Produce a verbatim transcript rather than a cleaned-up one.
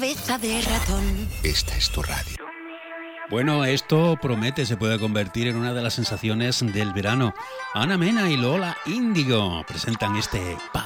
cabeza de ratón. Esta es tu radio. Bueno, esto promete, se puede convertir en una de las sensaciones del verano. Ana Mena y Lola Índigo presentan este